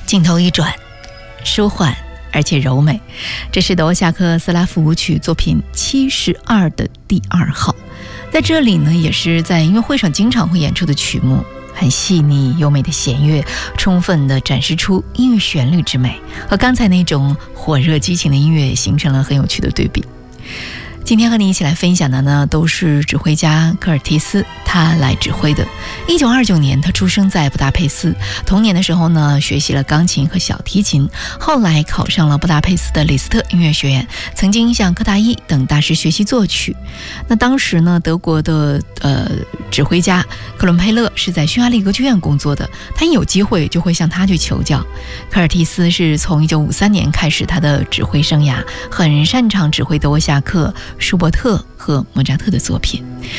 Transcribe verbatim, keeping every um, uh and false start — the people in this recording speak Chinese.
镜头一转，舒缓而且柔美。这是德沃夏克斯拉夫舞曲作品七十二的第二号，在这里呢，也是在音乐会上经常会演出的曲目，很细腻优美的弦乐，充分地展示出音乐旋律之美，和刚才那种火热激情的音乐形成了很有趣的对比。今天和你一起来分享的呢，都是指挥家科尔提斯他来指挥的。一九二九年，他出生在布达佩斯。童年的时候呢，学习了钢琴和小提琴，后来考上了布达佩斯的李斯特音乐学院，曾经向柯达伊等大师学习作曲。那当时呢，德国的呃指挥家克伦佩勒是在匈牙利歌剧院工作的，他一有机会就会向他去求教。科尔提斯是从一九五三年开始他的指挥生涯，很擅长指挥德沃夏克、舒伯特和莫扎特的作品。